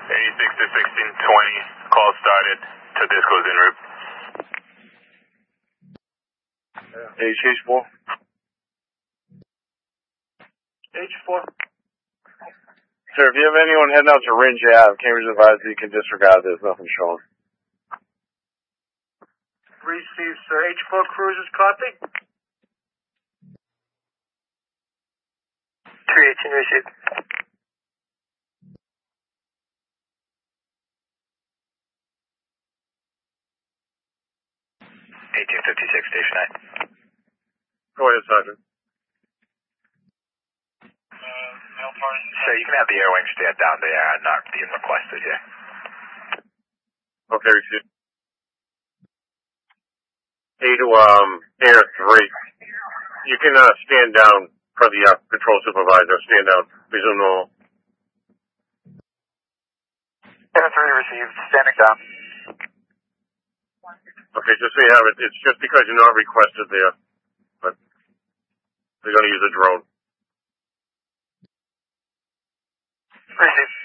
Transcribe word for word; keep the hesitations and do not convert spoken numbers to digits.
eighty-six to sixteen twenty, call started to Disco's en route. H H four. H four. Sir, if you have anyone heading out to Ringe Ave, Cambridge advised you can disregard. There's nothing showing. Received, sir. H four cruisers, copy. three eighteen received. eighteen fifty-six, station nine. Go ahead, Sergeant. So you can have the air wing stand down. They are not being requested here. Okay, received. A to um, Air three. You can uh, stand down for the uh, control supervisor. Stand down. Resume normal. Air three received. Standing down. Okay, just so you have it, it's just because you're not requested there, but they're going to use a drone. Received.